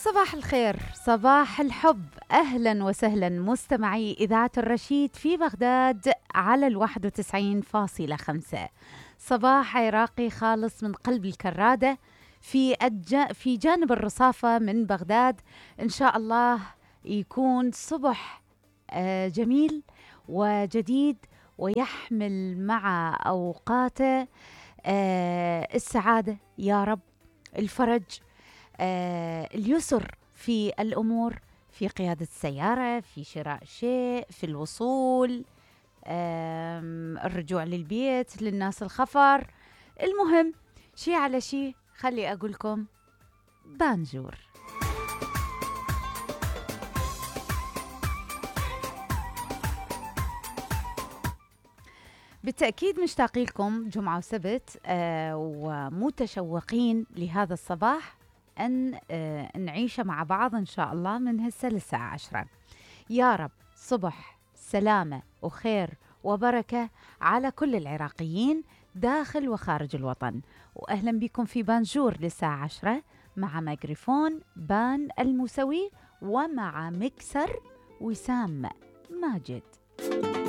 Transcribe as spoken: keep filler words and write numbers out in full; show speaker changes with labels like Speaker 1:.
Speaker 1: صباح الخير، صباح الحب، أهلا وسهلا مستمعي إذاعة الرشيد في بغداد على الواحد وتسعين فاصلة خمسة. صباح عراقي خالص من قلب الكرادة في أج... في جانب الرصافة من بغداد. إن شاء الله يكون صبح آه جميل وجديد، ويحمل مع أوقاته آه السعادة يا رب، الفرج، آه اليسر في الأمور، في قيادة السيارة، في شراء شيء، في الوصول، الرجوع للبيت، للناس الخفر. المهم شي على شي خلي أقولكم بانجور. بالتأكيد مشتاقين لكم جمعة وسبت آه ومتشوقين لهذا الصباح أن آه نعيشه مع بعض إن شاء الله من هسه للساعة عشرة. يا رب صبح سلامة وخير وبركة على كل العراقيين داخل وخارج الوطن، وأهلا بكم في بانجور للساعة عشرة مع ميكروفون بان الموسوي ومع مكسر وسام ماجد.